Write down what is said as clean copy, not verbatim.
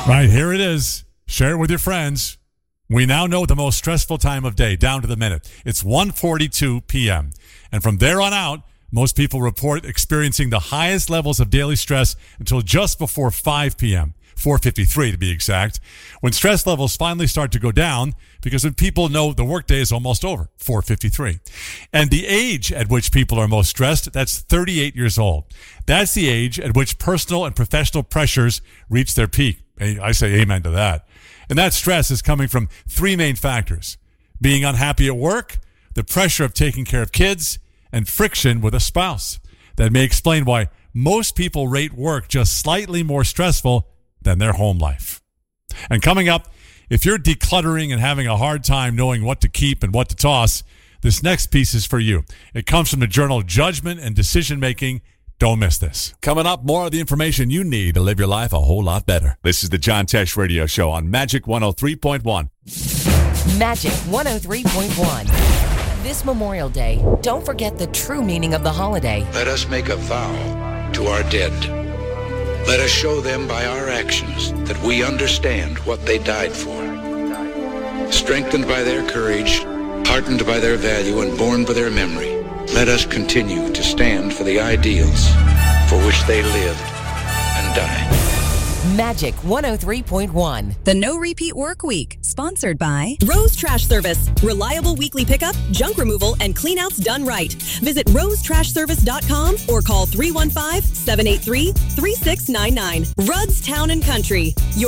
Right, here it is. Share it with your friends. We now know the most stressful time of day, down to the minute. It's 1:42 p.m. And from there on out, most people report experiencing the highest levels of daily stress until just before 5 p.m., 4:53 to be exact, when stress levels finally start to go down because when people know the workday is almost over, 4:53. And the age at which people are most stressed, that's 38 years old. That's the age at which personal and professional pressures reach their peak. I say amen to that. And that stress is coming from three main factors: being unhappy at work, the pressure of taking care of kids, and friction with a spouse. That may explain why most people rate work just slightly more stressful than their home life. And coming up, if you're decluttering and having a hard time knowing what to keep and what to toss, this next piece is for you. It comes from the journal Judgment and Decision Making. Don't miss this. Coming up, more of the information you need to live your life a whole lot better. This is the John Tesh Radio Show on Magic 103.1. Magic 103.1. This Memorial Day, don't forget the true meaning of the holiday. Let us make a vow to our dead. Let us show them by our actions that we understand what they died for. Strengthened by their courage, heartened by their value, and born by their memory, let us continue to stand for the ideals for which they lived and died. Magic 103.1. The No Repeat Work Week, sponsored by Rose Trash Service. Reliable weekly pickup, junk removal, and cleanouts done right. Visit rosetrashservice.com or call 315-783-3699. Rudd's Town & Country.